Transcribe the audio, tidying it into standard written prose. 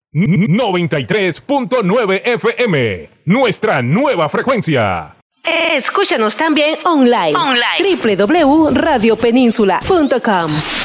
93.9 FM, nuestra nueva frecuencia. Escúchanos también online. www.radiopeninsula.com.